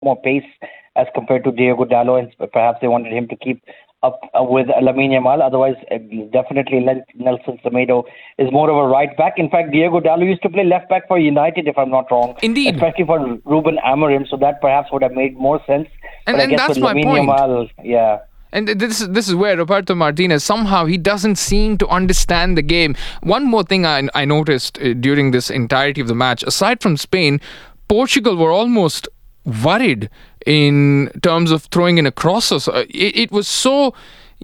more pace as compared to Diego Dallo, and perhaps they wanted him to keep up with Lamine Yamal. Otherwise, definitely Nelson Semedo is more of a right back. In fact, Diego Dallo used to play left back for United, if I'm not wrong. Indeed. Especially for Ruben Amorim, so that perhaps would have made more sense. And, but I guess that's with my Lamine point. Yamal, yeah. And this is where Roberto Martinez, somehow he doesn't seem to understand the game. One more thing I noticed during this entirety of the match, aside from Spain, Portugal were almost worried in terms of throwing in a crosser. So it was so,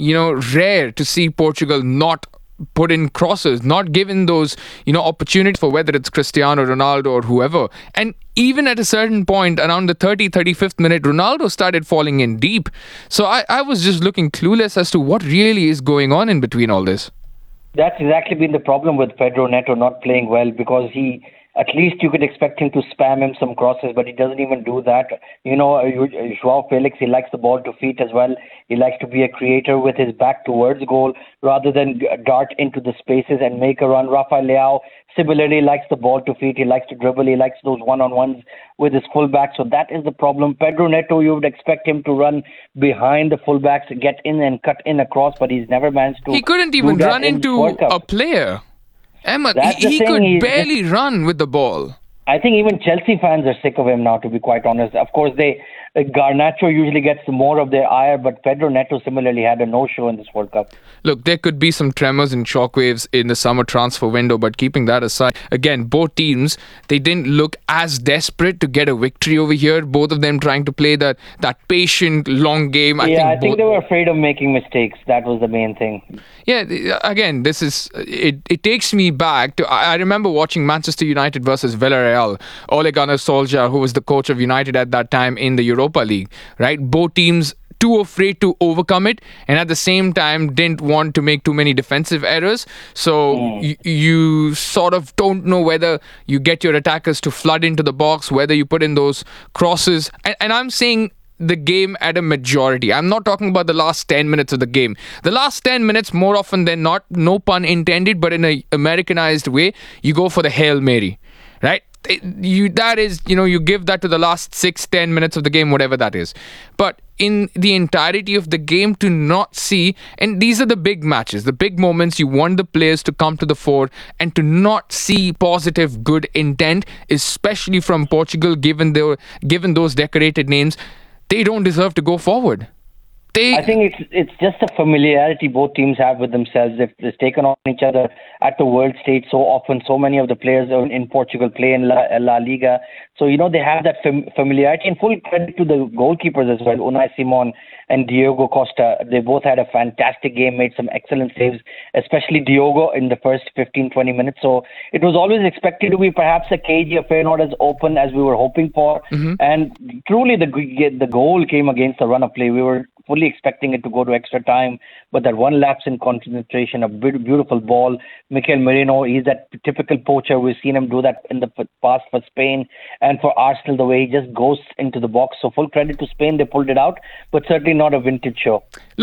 rare to see Portugal not put in crosses, not given those, opportunities for whether it's Cristiano Ronaldo or whoever. And even at a certain point, around the 35th minute, Ronaldo started falling in deep. So I was just looking clueless as to what really is going on in between all this. That's exactly been the problem with Pedro Neto not playing well, because at least you could expect him to spam him some crosses, but he doesn't even do that. Joao Felix, he likes the ball to feet as well. He likes to be a creator with his back towards goal rather than dart into the spaces and make a run. Rafael Leao similarly likes the ball to feet. He likes to dribble. He likes those one-on-ones with his fullback. So that is the problem. Pedro Neto, you would expect him to run behind the fullbacks, get in and cut in across, but he's never managed to. He couldn't even run into a player. Ahmed, he could barely run with the ball. I think even Chelsea fans are sick of him now, to be quite honest. Of course, Garnacho usually gets more of their ire, but Pedro Neto similarly had a no-show in this World Cup. Look, there could be some tremors and shockwaves in the summer transfer window, but keeping that aside, again, both teams, they didn't look as desperate to get a victory over here. Both of them trying to play that patient, long game. I think they were afraid of making mistakes. That was the main thing. Yeah, again, this is it takes me back to, I remember watching Manchester United versus Villarreal. Ole Gunnar Solskjaer, who was the coach of United at that time in the Europa League, right? Both teams too afraid to overcome it, and at the same time didn't want to make too many defensive errors. So you sort of don't know whether you get your attackers to flood into the box, whether you put in those crosses. And I'm saying the game at a majority. I'm not talking about the last 10 minutes of the game. The last 10 minutes, more often than not, no pun intended, but in an Americanized way, you go for the Hail Mary, right? You give that to the last 6-10 minutes of the game, whatever that is. But in the entirety of the game, to not see, and these are the big matches, the big moments, you want the players to come to the fore, and to not see positive, good intent, especially from Portugal, given those decorated names, they don't deserve to go forward. I think it's just a familiarity both teams have with themselves. They've taken on each other at the world stage so often. So many of the players in Portugal play in La Liga. So, they have that familiarity, and full credit to the goalkeepers as well, Unai Simon and Diogo Costa. They both had a fantastic game, made some excellent saves, especially Diogo in the first 15-20 minutes. So it was always expected to be perhaps a cagey affair, not as open as we were hoping for. Mm-hmm. And truly the goal came against the run of play. We were fully expecting it to go to extra time, but that one lapse in concentration, a beautiful ball. Mikel Merino, he's that typical poacher. We've seen him do that in the past for Spain and for Arsenal, the way he just goes into the box. So full credit to Spain, they pulled it out, but certainly not a vintage show.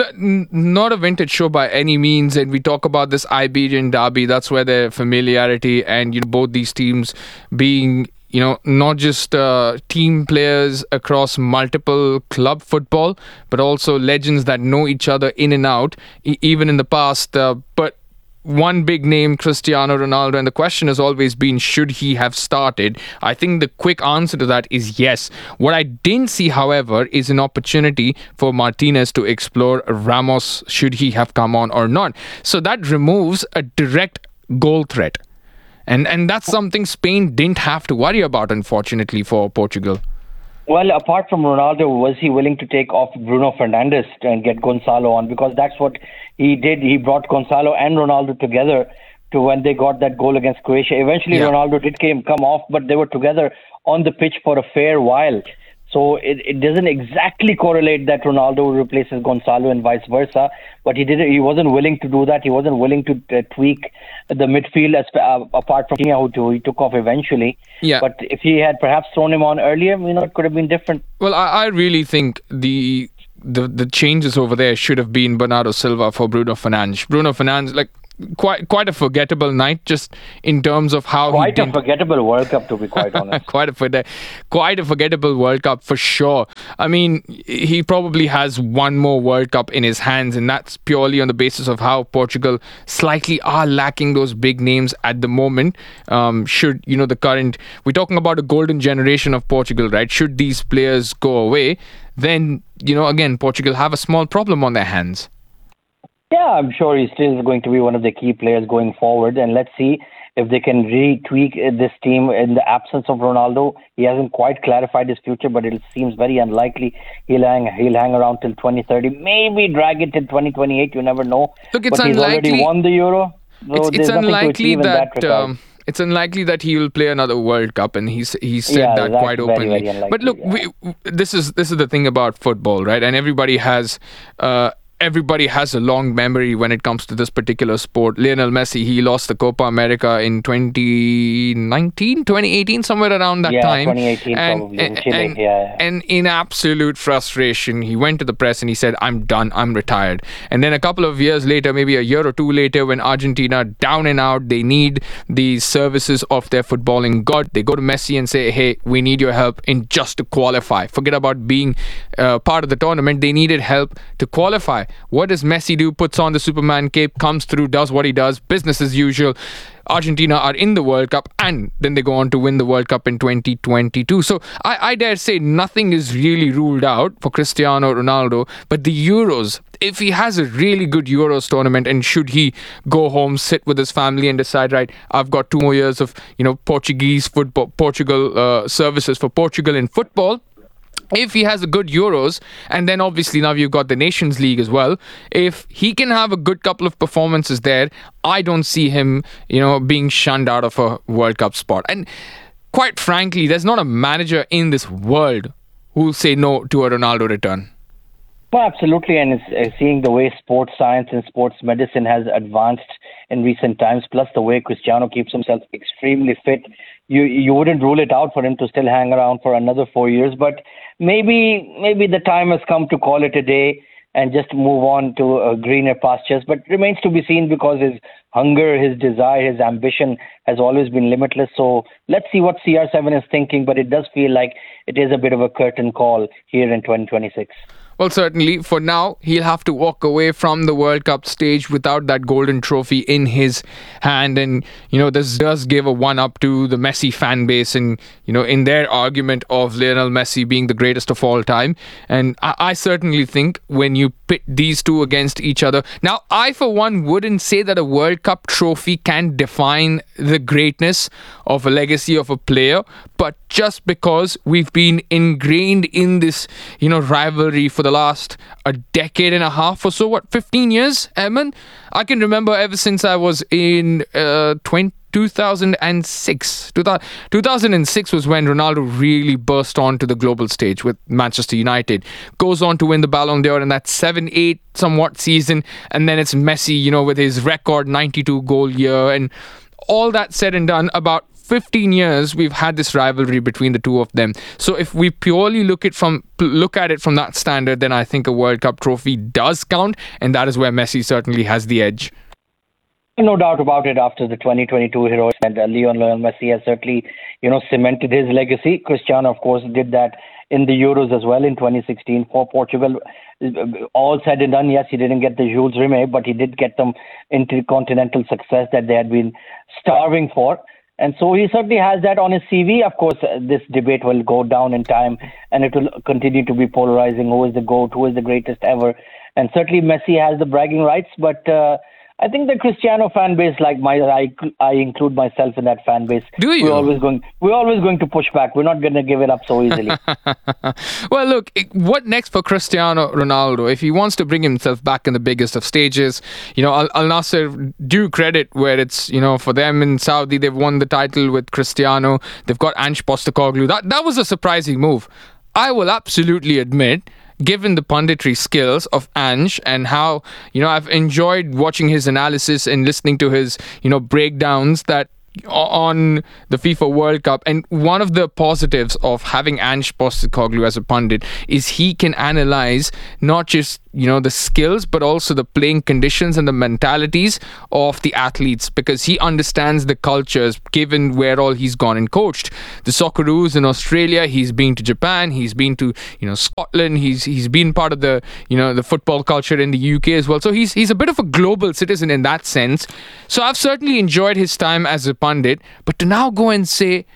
Not a vintage show by any means, and we talk about this Iberian derby. That's where their familiarity and both these teams being not just team players across multiple club football, but also legends that know each other in and out, even in the past. But one big name, Cristiano Ronaldo, and the question has always been, should he have started? I think the quick answer to that is yes. What I didn't see, however, is an opportunity for Martinez to explore Ramos, should he have come on or not. So that removes a direct goal threat. And that's something Spain didn't have to worry about, unfortunately, for Portugal. Well, apart from Ronaldo, was he willing to take off Bruno Fernandes and get Gonzalo on? Because that's what he did. He brought Gonzalo and Ronaldo together to when they got that goal against Croatia. Eventually, Ronaldo did come off, but they were together on the pitch for a fair while. So it doesn't exactly correlate that Ronaldo replaces Gonzalo and vice versa, but he wasn't willing to do that. He wasn't willing to tweak the midfield apart from who he took off eventually. Yeah. But if he had perhaps thrown him on earlier, it could have been different. Well, I really think the changes over there should have been Bernardo Silva for Bruno Fernandes. Bruno Fernandes, quite a forgettable night, just in terms of how quite a forgettable World Cup, to be quite honest. quite a forgettable World Cup for sure. I mean, he probably has one more World Cup in his hands, and that's purely on the basis of how Portugal slightly are lacking those big names at the moment. Should the current, we're talking about a golden generation of Portugal, right? Should these players go away, then again Portugal have a small problem on their hands. Yeah, I'm sure he's still going to be one of the key players going forward, and let's see if they can retweak this team in the absence of Ronaldo. He hasn't quite clarified his future, but it seems very unlikely he'll hang around till 2030. Maybe drag it till 2028. You never know. Look, it's but he's unlikely. Already won the Euro. So it's unlikely that. It's unlikely that he will play another World Cup, and he said that quite openly. Very unlikely, but look, this is the thing about football, right? And everybody has a long memory when it comes to this particular sport. Lionel Messi, he lost the Copa America in 2018, somewhere around that time. 2018 probably. And in absolute frustration, he went to the press and he said, "I'm done, I'm retired." And then a couple of years later, maybe a year or two later, when Argentina down and out, they need the services of their footballing god, they go to Messi and say, "Hey, we need your help in just to qualify." Forget about being part of the tournament. They needed help to qualify. What does Messi do? Puts on the Superman cape, comes through, does what he does, business as usual. Argentina are in the World Cup, and then they go on to win the World Cup in 2022. So I dare say nothing is really ruled out for Cristiano Ronaldo, but the Euros, if he has a really good Euros tournament, and should he go home, sit with his family and decide, right, I've got 2 more years of Portuguese football, Portugal services for Portugal in football. If he has a good Euros, and then obviously now you've got the Nations League as well, if he can have a good couple of performances there, I don't see him, being shunned out of a World Cup spot. And quite frankly, there's not a manager in this world who will say no to a Ronaldo return. Well, absolutely, and it's seeing the way sports science and sports medicine has advanced in recent times, plus the way Cristiano keeps himself extremely fit, you wouldn't rule it out for him to still hang around for another 4 years. But maybe the time has come to call it a day and just move on to greener pastures. But remains to be seen, because his hunger, his desire, his ambition has always been limitless. So let's see what CR7 is thinking. But it does feel like it is a bit of a curtain call here in 2026. Well, certainly, for now, he'll have to walk away from the World Cup stage without that golden trophy in his hand. And, this does give a one-up to the Messi fan base and, in their argument of Lionel Messi being the greatest of all time. And I certainly think when you pit these two against each other... Now, I, for one, wouldn't say that a World Cup trophy can define the greatness of a legacy of a player, but just because we've been ingrained in this, rivalry for the last a decade and a half or so, 15 years, Eamon? I can remember ever since I was in 2006. 2006 was when Ronaldo really burst onto the global stage with Manchester United. Goes on to win the Ballon d'Or in that 7-8 somewhat season. And then it's Messi, with his record 92 goal year. And all that said and done, about 15 years we've had this rivalry between the two of them. So if we purely look at it from that standard, then I think a World Cup trophy does count, and that is where Messi certainly has the edge. No doubt about it. After the 2022 heroics, and Lionel Messi has certainly, cemented his legacy. Cristiano, of course, did that in the Euros as well in 2016 for Portugal. All said and done, yes, he didn't get the Jules Rimet, but he did get them intercontinental success that they had been starving for. And so he certainly has that on his CV. Of course, this debate will go down in time, and it will continue to be polarizing. Who is the GOAT? Who is the greatest ever? And certainly Messi has the bragging rights, but I think the Cristiano fan base, like I include myself in that fan base. Do you? We're always going to push back. We're not going to give it up so easily. Well, look, what next for Cristiano Ronaldo? If he wants to bring himself back in the biggest of stages, Al Nassr, due credit where it's, for them in Saudi, they've won the title with Cristiano. They've got Ange Postecoglou. That was a surprising move. I will absolutely admit, given the punditry skills of Ange and how, I've enjoyed watching his analysis and listening to his, breakdowns that on the FIFA World Cup. And one of the positives of having Ange Postecoglou as a pundit is he can analyze not just the skills, but also the playing conditions and the mentalities of the athletes, because he understands the cultures given where all he's gone and coached. The Socceroos in Australia, he's been to Japan, he's been to Scotland, he's been part of the the football culture in the UK as well. So he's a bit of a global citizen in that sense. So I've certainly enjoyed his time as a pundit, but to now go and say,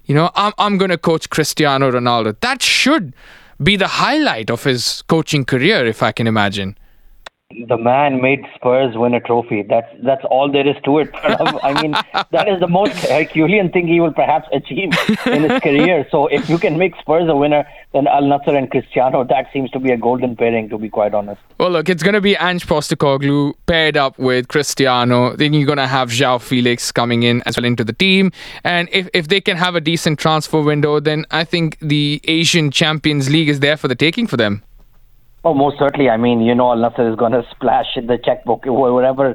I'm going to coach Cristiano Ronaldo, that should be the highlight of his coaching career, if I can imagine. The man made Spurs win a trophy. That's all there is to it. I mean, that is the most Herculean thing he will perhaps achieve in his career. So if you can make Spurs a winner, then Al Nassr and Cristiano, that seems to be a golden pairing, to be quite honest. Well, look, it's going to be Ange Postecoglou paired up with Cristiano. Then you're going to have João Felix coming in as well into the team. And if they can have a decent transfer window, then I think the Asian Champions League is there for the taking for them. Oh, most certainly. I mean, Al Nassr is going to splash in the checkbook. Whatever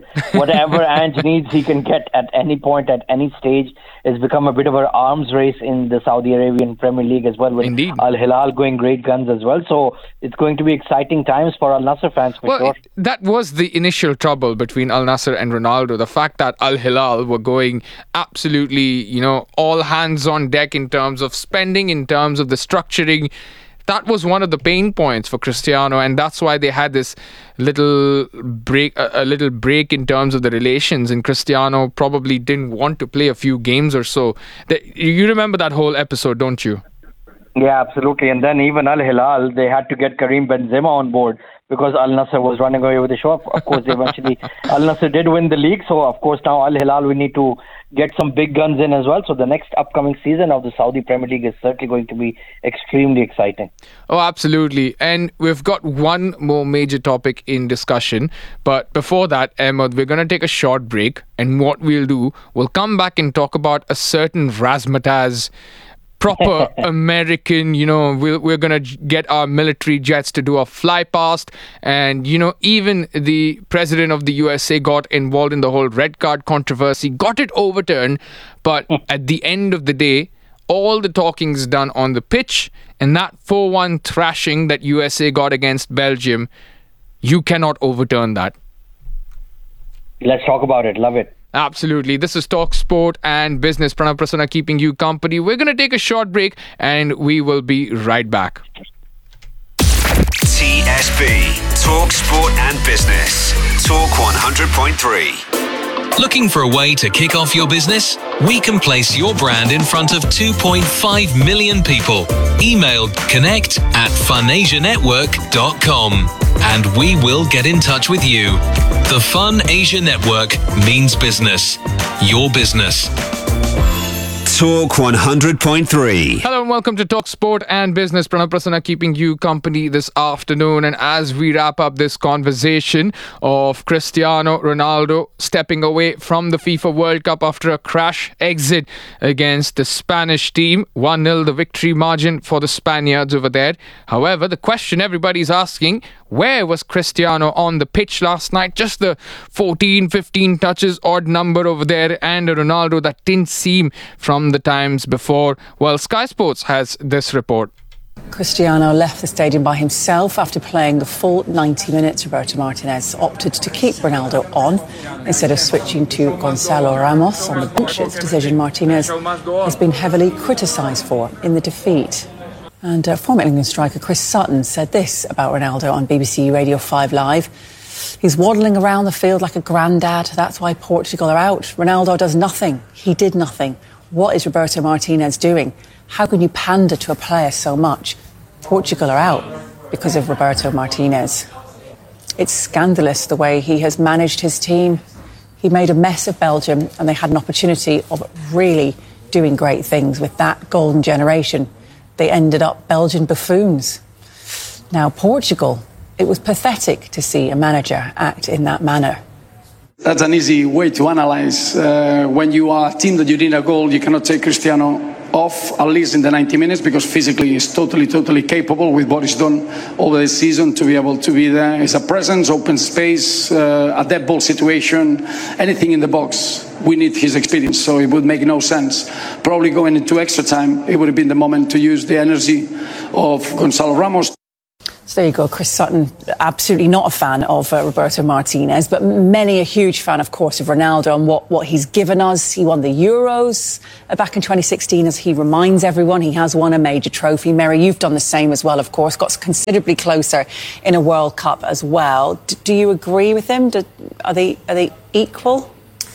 Ange needs, he can get at any point, at any stage. It's become a bit of an arms race in the Saudi Arabian Premier League as well, with Indeed. Al Hilal going great guns as well. So it's going to be exciting times for Al Nassr fans for sure. That was the initial trouble between Al Nassr and Ronaldo. The fact that Al Hilal were going absolutely, all hands on deck in terms of spending, in terms of the structuring. That was one of the pain points for Cristiano, and that's why they had this little break, a little break in terms of the relations. And Cristiano probably didn't want to play a few games or so. You remember that whole episode, don't you? Yeah, absolutely. And then even Al Hilal, they had to get Karim Benzema on board because Al Nassr was running away with the show. Of course, eventually Al Nassr did win the league. So, of course, now Al Hilal, we need to get some big guns in as well. So the next upcoming season of the Saudi Premier League is certainly going to be extremely exciting. Oh, absolutely. And we've got one more major topic in discussion. But before that, Ahmed, we're going to take a short break. And what we'll do, we'll come back and talk about a certain razzmatazz, proper American, we're going to get our military jets to do a fly past. And, even the president of the USA got involved in the whole red card controversy, got it overturned. But at the end of the day, all the talking's done on the pitch. And that 4-1 thrashing that USA got against Belgium, you cannot overturn that. Let's talk about it. Love it. Absolutely. This is Talk Sport and Business. Pranav Prasanna keeping you company. We're going to take a short break and we will be right back. TSB, Talk Sport and Business. Talk 100.3. Looking for a way to kick off your business? We can place your brand in front of 2.5 million people. Email connect@funasianetwork.com and we will get in touch with you. The Fun Asia Network means business. Your business. Talk 100.3. Hello and welcome to Talk Sport and Business. Pranav Prasanna keeping you company this afternoon. And as we wrap up this conversation of Cristiano Ronaldo stepping away from the FIFA World Cup after a crash exit against the Spanish team, 1-0 the victory margin for the Spaniards over there. However, the question everybody's asking, where was Cristiano on the pitch last night? Just the 14, 15 touches, odd number over there, and a Ronaldo that didn't seem from the times before. Well, Sky Sports has this report. Cristiano left the stadium by himself after playing the full 90 minutes. Roberto Martinez opted to keep Ronaldo on instead of switching to Gonzalo Ramos on the bench. It's a decision Martinez has been heavily criticised for in the defeat. And former England striker Chris Sutton said this about Ronaldo on BBC Radio 5 Live. He's waddling around the field like a granddad. That's why Portugal are out. Ronaldo does nothing. He did nothing. What is Roberto Martinez doing? How can you pander to a player so much? Portugal are out because of Roberto Martinez. It's scandalous the way he has managed his team. He made a mess of Belgium and they had an opportunity of really doing great things with that golden generation. They ended up Belgian buffoons. Now, Portugal, it was pathetic to see a manager act in that manner. That's an easy way to analyze. When you are a team that you need a goal, you cannot take Cristiano off, at least in the 90 minutes, because physically he's totally capable with what he's done over the season to be able to be there. It's a presence, open space, a dead ball situation, anything in the box. We need his experience, so it would make no sense. Probably going into extra time, it would have been the moment to use the energy of Gonzalo Ramos. So there you go, Chris Sutton, absolutely not a fan of Roberto Martinez, but many a huge fan, of course, of Ronaldo and what he's given us. He won the Euros back in 2016, as he reminds everyone. He has won a major trophy. Mary, you've done the same as well, of course, got considerably closer in a World Cup as well. Do you agree with him? Are they equal?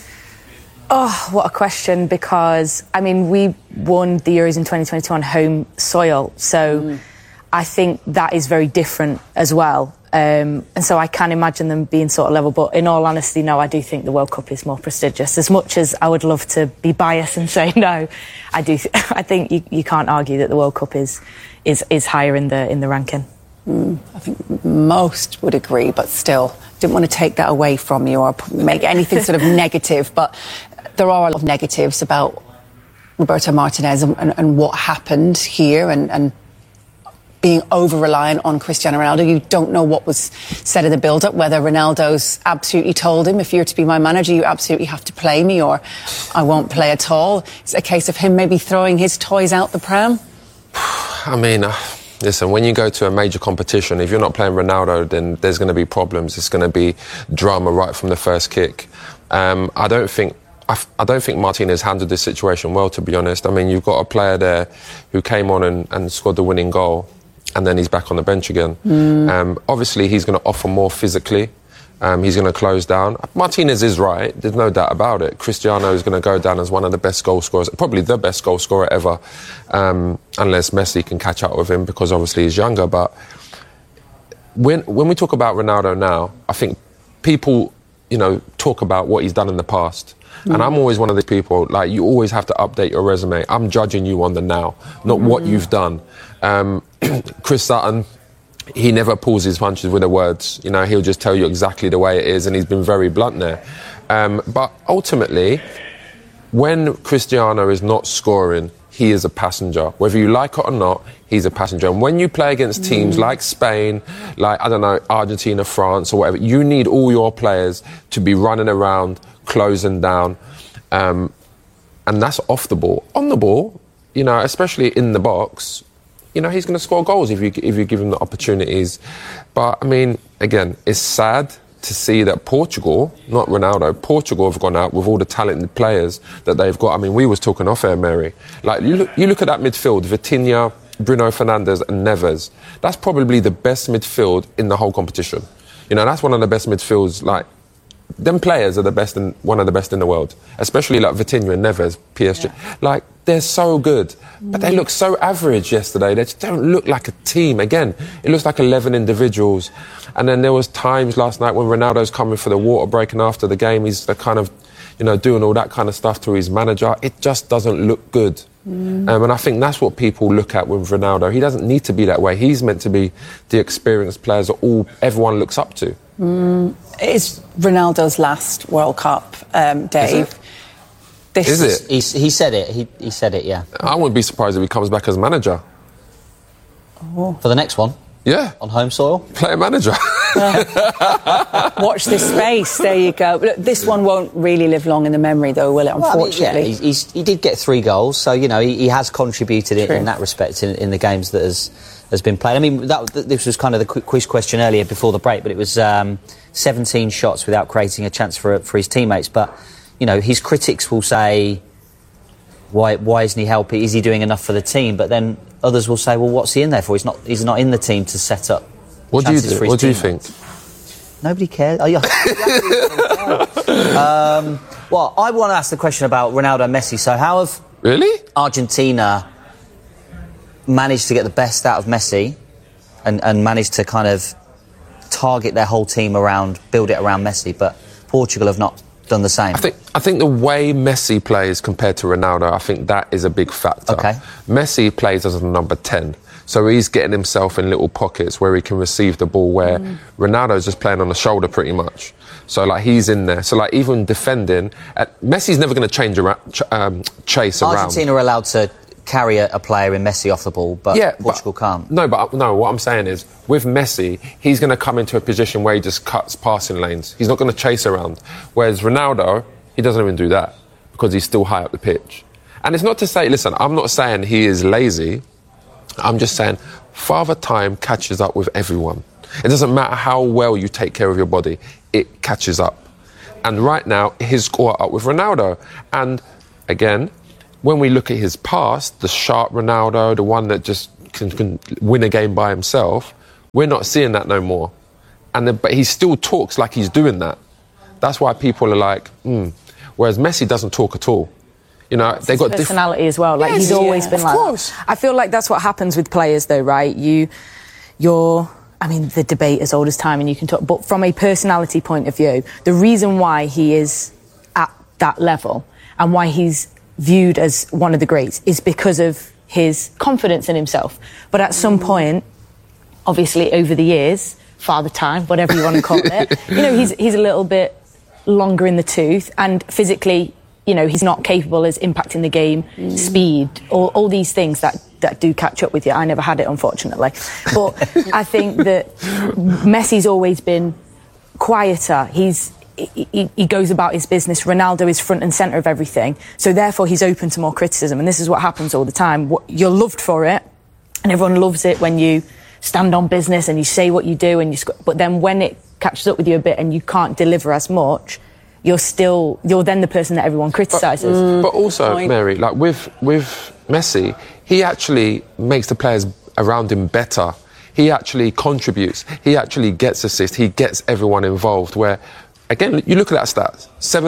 Oh, what a question, because, I mean, we won the Euros in 2022 on home soil, so I think that is very different as well. And so I can imagine them being sort of level, but in all honesty, no, I do think the World Cup is more prestigious. As much as I would love to be biased and say no, I think you can't argue that the World Cup is higher in the ranking. I think most would agree, but still, didn't want to take that away from you or make anything sort of negative, but there are a lot of negatives about Roberto Martinez and what happened here and being over-reliant on Cristiano Ronaldo. You don't know what was said in the build-up, whether Ronaldo's absolutely told him, if you're to be my manager, you absolutely have to play me, or I won't play at all. It's a case of him maybe throwing his toys out the pram. I mean, listen, when you go to a major competition, if you're not playing Ronaldo, then there's going to be problems. It's going to be drama right from the first kick. I don't think Martinez handled this situation well, to be honest. I mean, you've got a player there who came on and scored the winning goal, and then he's back on the bench again. Obviously, he's going to offer more physically. He's going to close down. Martinez is right. There's no doubt about it. Cristiano is going to go down as one of the best goal scorers, probably the best goal scorer ever, unless Messi can catch up with him, because obviously he's younger. But when we talk about Ronaldo now, I think people, talk about what he's done in the past. And I'm always one of the people, like, you always have to update your resume. I'm judging you on the now, not what you've done. Chris Sutton, he never pulls his punches with the words. He'll just tell you exactly the way it is, and he's been very blunt there. But ultimately, when Cristiano is not scoring, he is a passenger. Whether you like it or not, he's a passenger. And when you play against teams like Spain, like, I don't know, Argentina, France, or whatever, you need all your players to be running around, closing down, and that's off the ball. On the ball, especially in the box, he's going to score goals if you give him the opportunities. But I mean, again, it's sad to see that Portugal, not Ronaldo, Portugal have gone out with all the talented players that they've got. I mean, we was talking off air, Mary. Like, you look at that midfield, Vitinha, Bruno Fernandes and Neves. That's probably the best midfield in the whole competition. That's one of the best midfields. Like, them players are one of the best in the world, especially like Vitinha and Neves, PSG. Yeah. Like, they're so good, but they look so average yesterday. They just don't look like a team. Again, it looks like 11 individuals. And then there was times last night when Ronaldo's coming for the water break, and after the game, he's kind of, doing all that kind of stuff to his manager. It just doesn't look good. And I think that's what people look at with Ronaldo. He doesn't need to be that way. He's meant to be the experienced players that everyone looks up to. It's Ronaldo's last World Cup, Dave. Is it? He said it. He said it, yeah. I wouldn't be surprised if he comes back as manager. Oh. For the next one? Yeah. On home soil? Player manager. Watch this space. There you go. But this one won't really live long in the memory, though, will it, unfortunately? Well, he did get 3 goals, so, he has contributed in that respect in the games that has been played. I mean, this was kind of the quiz question earlier before the break, but it was 17 shots without creating a chance for his teammates. But, his critics will say, why isn't he helping? Is he doing enough for the team? But then others will say, well, what's he in there for? He's not in the team to set up chances for his teammates. What do you think? Nobody cares. Oh, yeah. Well, I want to ask the question about Ronaldo and Messi. So how have Argentina managed to get the best out of Messi and managed to kind of target their whole team build it around Messi, but Portugal have not done the same? I think the way Messi plays compared to Ronaldo, I think that is a big factor. Okay. Messi plays as a number 10. So he's getting himself in little pockets where he can receive the ball, where Ronaldo's just playing on the shoulder pretty much. So, like, he's in there. So, like, even defending, Messi's never going to chase around. Argentina are allowed to carry a player in Messi off the ball, but Portugal can't. No, what I'm saying is, with Messi, he's going to come into a position where he just cuts passing lanes. He's not going to chase around. Whereas Ronaldo, he doesn't even do that because he's still high up the pitch. And it's not to say, listen, I'm not saying he is lazy. I'm just saying, Father Time catches up with everyone. It doesn't matter how well you take care of your body, it catches up. And right now, he's caught up with Ronaldo. And again, when we look at his past, the sharp Ronaldo, the one that just can win a game by himself, we're not seeing that no more. But he still talks like he's doing that. That's why people are like, Whereas Messi doesn't talk at all. You know, they got personality as well. Like, he's always been like that. I feel like that's what happens with players, though, right? I mean, the debate as old as time, and you can talk. But from a personality point of view, the reason why he is at that level and why he's viewed as one of the greats is because of his confidence in himself. But at some point, obviously, over the years, Father Time, whatever you want to call it, you know, he's a little bit longer in the tooth, and physically, you know, he's not capable as impacting the game, speed, all these things that do catch up with you. I never had it, unfortunately. But I think that Messi's always been quieter. He goes about his business. Ronaldo is front and centre of everything. So therefore, he's open to more criticism. And this is what happens all the time. You're loved for it, and everyone loves it when you stand on business and you say what you do. But then when it catches up with you a bit and you can't deliver as much, you're then the person that everyone criticises. But also, Mary, like with Messi, he actually makes the players around him better. He actually contributes. He actually gets assists. He gets everyone involved. Where, again, you look at that stats: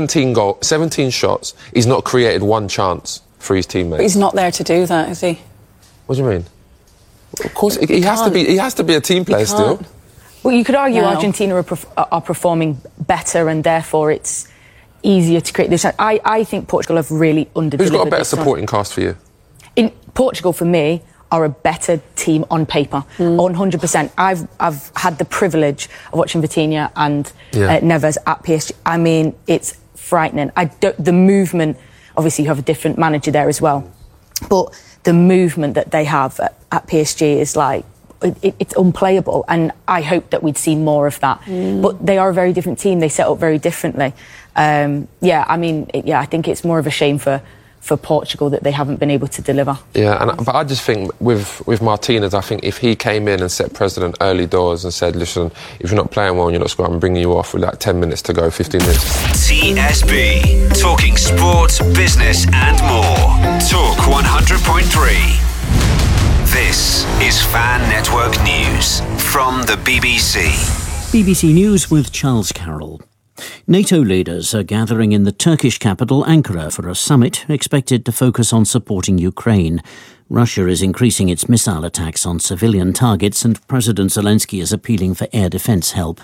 17 shots. He's not created one chance for his teammates. But he's not there to do that, is he? What do you mean? Of course, he has to be. He has to be a team player still. Well, you could argue Argentina are performing better, and therefore it's easier to create this. I think Portugal have really under-delivered. Who's got a better supporting cast for you? In Portugal, for me, are a better team on paper, 100%. I've had the privilege of watching Vitinha and Neves at PSG. I mean, it's frightening. The movement, obviously you have a different manager there as well, but the movement that they have at PSG is like, it's unplayable, and I hope that we'd see more of that. But they are a very different team. They set up very differently. I think it's more of a shame for Portugal that they haven't been able to deliver. Yeah, but I just think with Martinez, I think if he came in and set precedent early doors and said, listen, if you're not playing well and you're not scoring, I'm bringing you off with like 10 minutes to go, 15 minutes. TSB, talking sports, business and more. Talk 100.3. This is Fan Network News from the BBC. BBC News with Charles Carroll. NATO leaders are gathering in the Turkish capital Ankara for a summit expected to focus on supporting Ukraine. Russia is increasing its missile attacks on civilian targets, and President Zelensky is appealing for air defence help.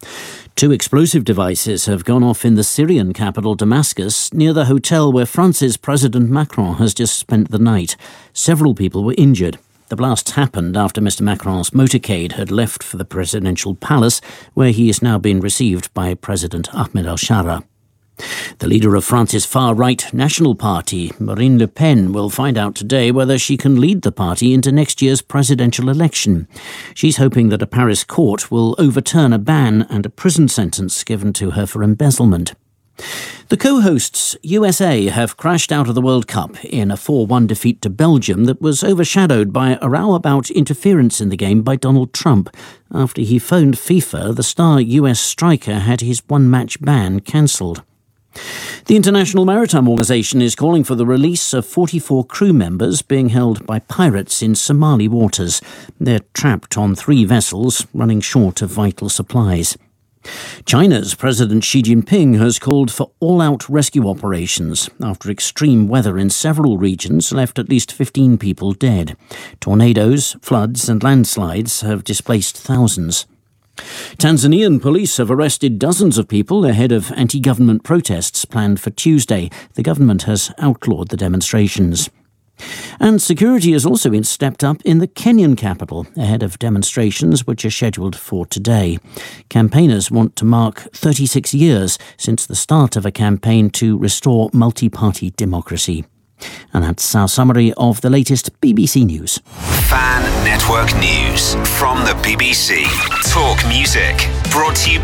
2 explosive devices have gone off in the Syrian capital Damascus, near the hotel where France's President Macron has just spent the night. Several people were injured. The blasts happened after Mr. Macron's motorcade had left for the presidential palace, where he is now being received by President Ahmed al-Shara. The leader of France's far-right National Party, Marine Le Pen, will find out today whether she can lead the party into next year's presidential election. She's hoping that a Paris court will overturn a ban and a prison sentence given to her for embezzlement. The co-hosts USA have crashed out of the World Cup in a 4-1 defeat to Belgium that was overshadowed by a row about interference in the game by Donald Trump. After he phoned FIFA, the star US striker had his one-match ban cancelled. The International Maritime Organization is calling for the release of 44 crew members being held by pirates in Somali waters. They're trapped on 3 vessels, running short of vital supplies. China's President Xi Jinping has called for all-out rescue operations after extreme weather in several regions left at least 15 people dead. Tornadoes, floods and landslides have displaced thousands. Tanzanian police have arrested dozens of people ahead of anti-government protests planned for Tuesday. The government has outlawed the demonstrations. And security has also been stepped up in the Kenyan capital ahead of demonstrations which are scheduled for today. Campaigners want to mark 36 years since the start of a campaign to restore multi-party democracy. And that's our summary of the latest BBC News. Fan Network News from the BBC. Talk music. Brought to you